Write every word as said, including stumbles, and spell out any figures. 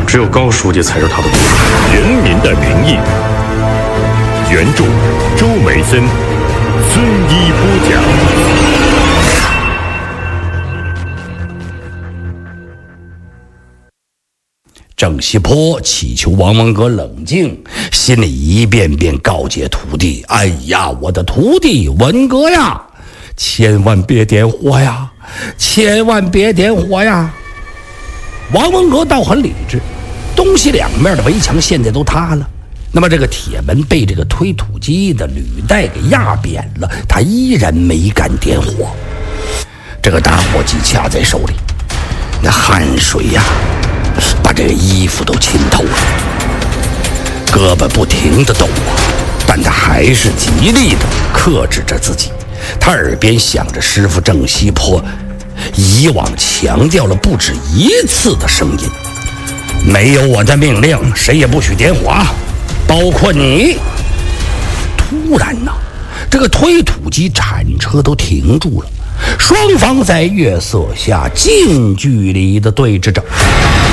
只有高书记才是他的对手。 人民的名义，原著周梅森，孙一播讲。 郑西坡祈求王文革冷静，心里一遍遍告诫徒弟：哎呀，我的徒弟文革呀，千万别点火呀，千万别点火呀。王文革倒很理智，东西两面的围墙现在都塌了，那么这个铁门被这个推土机的履带给压扁了，他依然没敢点火。这个打火机掐在手里，那汗水呀把这个衣服都浸透了，胳膊不停地抖啊，但他还是极力地克制着自己。他耳边响着师傅郑西坡以往强调了不止一次的声音：没有我的命令，谁也不许点火，包括你。突然呢，这个推土机铲车都停住了，双方在月色下近距离地对峙着。